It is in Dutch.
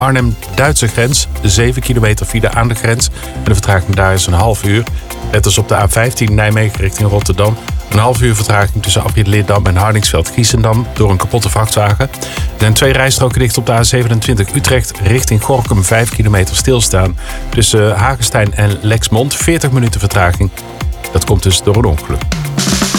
Arnhem-Duitse grens, 7 kilometer file aan de grens. En de vertraging daar is een half uur. Net als op de A15 Nijmegen richting Rotterdam. Een half uur vertraging tussen afrit Leerdam en Hardingsveld-Giessendam door een kapotte vrachtwagen. Er zijn 2 rijstroken dicht op de A27 Utrecht richting Gorinchem. 5 kilometer stilstaan tussen Hagestein en Lexmond. 40 minuten vertraging. Dat komt dus door een ongeluk.